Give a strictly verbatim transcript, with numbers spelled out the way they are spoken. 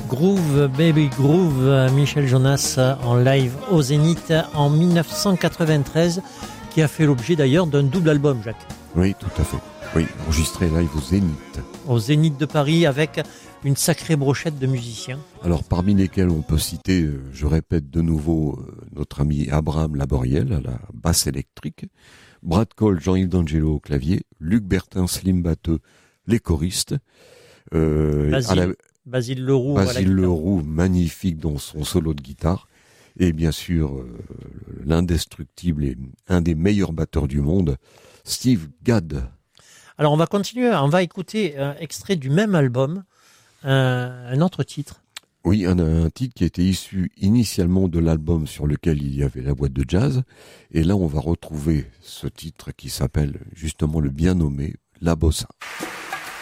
Groove, Baby Groove, Michel Jonas en live au Zénith en dix-neuf cent quatre-vingt-treize, qui a fait l'objet d'ailleurs d'un double album, Jacques. Oui, tout à fait. Oui, enregistré live au Zénith. Au Zénith de Paris avec une sacrée brochette de musiciens. Alors parmi lesquels on peut citer, je répète de nouveau, notre ami Abraham Laboriel à la basse électrique, Brad Cole, Jean-Yves D'Angelo au clavier, Luc Bertin, Slim Batteux, les choristes, euh, Basile, à la, Basile Leroux, Basile Leroux, magnifique dans son solo de guitare, et bien sûr euh, l'indestructible et un des meilleurs batteurs du monde, Steve Gadd. Alors on va continuer, on va écouter un extrait du même album, un, un autre titre. Oui, un, un titre qui était issu initialement de l'album sur lequel il y avait la boîte de jazz, et là on va retrouver ce titre qui s'appelle justement le bien nommé La Bossa.